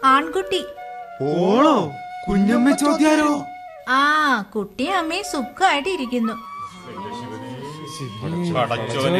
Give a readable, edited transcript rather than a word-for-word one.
ആൺകുട്ടി. ഓളോ? കുഞ്ഞമ്മ ചോദ്യാരോ? ആ, കുട്ടിയും അമ്മയും സുഖമായിട്ട് ഇരിക്കുന്നു.